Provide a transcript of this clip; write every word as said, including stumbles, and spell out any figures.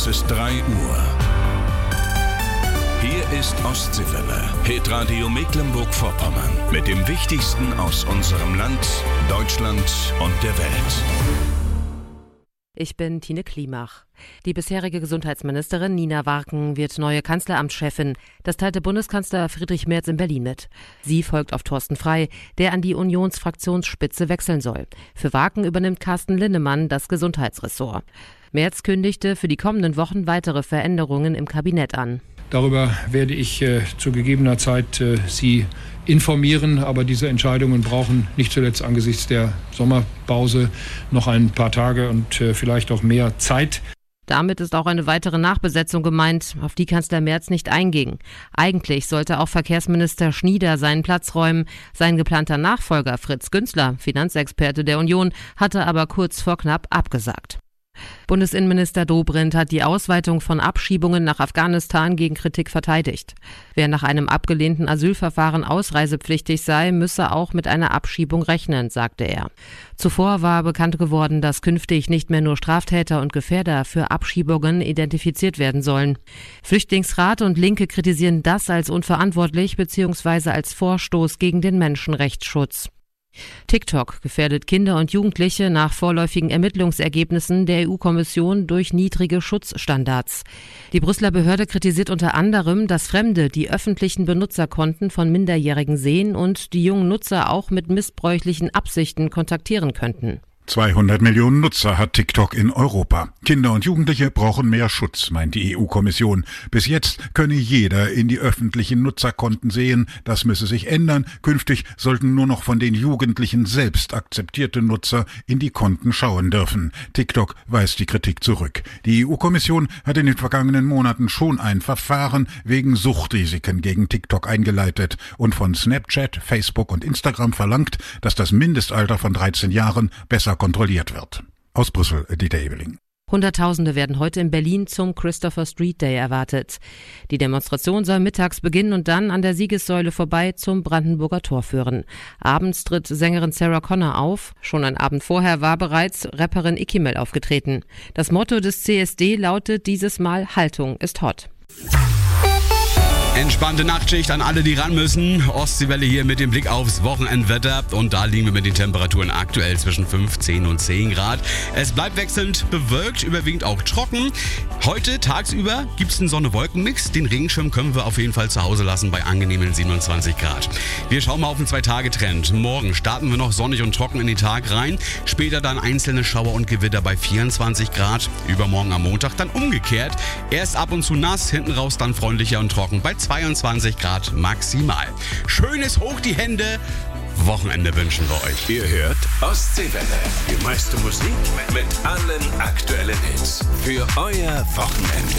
Es ist drei Uhr. Hier ist Ostseewelle, Hitradio Mecklenburg-Vorpommern. Mit dem Wichtigsten aus unserem Land, Deutschland und der Welt. Ich bin Tine Klimach. Die bisherige Gesundheitsministerin Nina Warken wird neue Kanzleramtschefin. Das teilte Bundeskanzler Friedrich Merz in Berlin mit. Sie folgt auf Thorsten Frey, der an die Unionsfraktionsspitze wechseln soll. Für Warken übernimmt Carsten Linnemann das Gesundheitsressort. Merz kündigte für die kommenden Wochen weitere Veränderungen im Kabinett an. Darüber werde ich äh, zu gegebener Zeit äh, Sie informieren, aber diese Entscheidungen brauchen nicht zuletzt angesichts der Sommerpause noch ein paar Tage und äh, vielleicht auch mehr Zeit. Damit ist auch eine weitere Nachbesetzung gemeint, auf die Kanzler Merz nicht einging. Eigentlich sollte auch Verkehrsminister Schnieder seinen Platz räumen. Sein geplanter Nachfolger Fritz Günzler, Finanzexperte der Union, hatte aber kurz vor knapp abgesagt. Bundesinnenminister Dobrindt hat die Ausweitung von Abschiebungen nach Afghanistan gegen Kritik verteidigt. Wer nach einem abgelehnten Asylverfahren ausreisepflichtig sei, müsse auch mit einer Abschiebung rechnen, sagte er. Zuvor war bekannt geworden, dass künftig nicht mehr nur Straftäter und Gefährder für Abschiebungen identifiziert werden sollen. Flüchtlingsrat und Linke kritisieren das als unverantwortlich bzw. als Vorstoß gegen den Menschenrechtsschutz. TikTok gefährdet Kinder und Jugendliche nach vorläufigen Ermittlungsergebnissen der E U-Kommission durch niedrige Schutzstandards. Die Brüsseler Behörde kritisiert unter anderem, dass Fremde die öffentlichen Benutzerkonten von Minderjährigen sehen und die jungen Nutzer auch mit missbräuchlichen Absichten kontaktieren könnten. zweihundert Millionen Nutzer hat TikTok in Europa. Kinder und Jugendliche brauchen mehr Schutz, meint die E U-Kommission. Bis jetzt könne jeder in die öffentlichen Nutzerkonten sehen. Das müsse sich ändern. Künftig sollten nur noch von den Jugendlichen selbst akzeptierte Nutzer in die Konten schauen dürfen. TikTok weist die Kritik zurück. Die E U-Kommission hat in den vergangenen Monaten schon ein Verfahren wegen Suchtrisiken gegen TikTok eingeleitet und von Snapchat, Facebook und Instagram verlangt, dass das Mindestalter von dreizehn Jahren besser kontrolliert wird. Aus Brüssel, Dieter Ebeling. Hunderttausende werden heute in Berlin zum Christopher Street Day erwartet. Die Demonstration soll mittags beginnen und dann an der Siegessäule vorbei zum Brandenburger Tor führen. Abends tritt Sängerin Sarah Connor auf. Schon einen Abend vorher war bereits Rapperin Ikimel aufgetreten. Das Motto des C S D lautet dieses Mal: Haltung ist hot. Entspannte Nachtschicht an alle, die ran müssen. Ostseewelle hier mit dem Blick aufs Wochenendwetter. Und da liegen wir mit den Temperaturen aktuell zwischen fünfzehn und zehn Grad. Es bleibt wechselnd bewölkt, überwiegend auch trocken. Heute tagsüber gibt es einen Sonne-Wolken-Mix. Den Regenschirm können wir auf jeden Fall zu Hause lassen bei angenehmen siebenundzwanzig Grad. Wir schauen mal auf den Zwei-Tage-Trend. Morgen starten wir noch sonnig und trocken in den Tag rein. Später dann einzelne Schauer und Gewitter bei vierundzwanzig Grad. Übermorgen am Montag dann umgekehrt. Erst ab und zu nass, hinten raus dann freundlicher und trocken bei zweiundzwanzig Grad maximal. Schönes hoch die Hände. Wochenende wünschen wir euch. Ihr hört Ostseewelle. Die meiste Musik mit allen aktuellen Hits. Für euer Wochenende.